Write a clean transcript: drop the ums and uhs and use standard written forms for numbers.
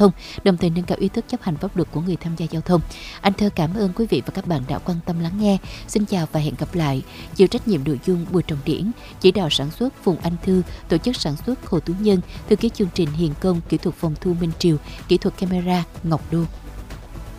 thông, đồng thời nâng cao ý thức chấp hành pháp luật của người tham gia giao thông. Anh Thơ cảm ơn quý vị và các bạn đã quan tâm lắng nghe. Xin chào và hẹn gặp lại. Chịu trách nhiệm nội dung Bùi Trọng Điển, chỉ đạo sản xuất Phùng Anh Thư, tổ chức sản xuất Hồ Tú Nhân, thư ký chương trình Hiền Công, kỹ thuật phòng thu Minh Triều, kỹ thuật camera Ngọc Đô.